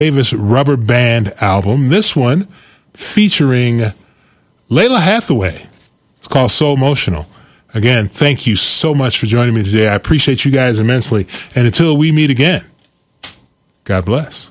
Davis Rubber Band album. This one featuring Layla Hathaway. It's called So Emotional. Again, thank you so much for joining me today. I appreciate you guys immensely. And until we meet again, God bless.